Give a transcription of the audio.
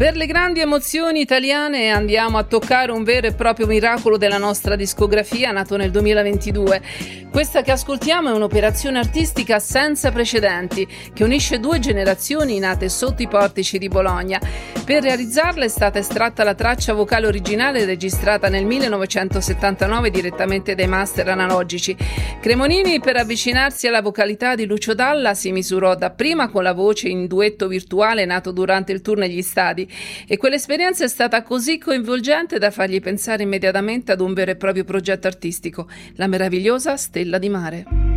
Per le grandi emozioni italiane andiamo a toccare un vero e proprio miracolo della nostra discografia, nato nel 2022. Questa che ascoltiamo è un'operazione artistica senza precedenti, che unisce due generazioni nate sotto i portici di Bologna. Per realizzarla è stata estratta la traccia vocale originale registrata nel 1979 direttamente dai master analogici. Cremonini, per avvicinarsi alla vocalità di Lucio Dalla, si misurò dapprima con la voce in duetto virtuale nato durante il tour negli stadi, e quell'esperienza è stata così coinvolgente da fargli pensare immediatamente ad un vero e proprio progetto artistico, la meravigliosa Stella di Mare.